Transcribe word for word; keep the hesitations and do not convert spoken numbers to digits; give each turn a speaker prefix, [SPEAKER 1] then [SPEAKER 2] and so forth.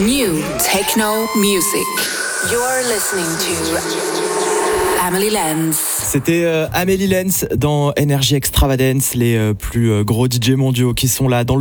[SPEAKER 1] New techno music. You're listening to Amelie Lenz.
[SPEAKER 2] C'était euh, Amelie Lenz dans Energy Extravagance, les euh, plus euh, gros D J mondiaux qui sont là dans le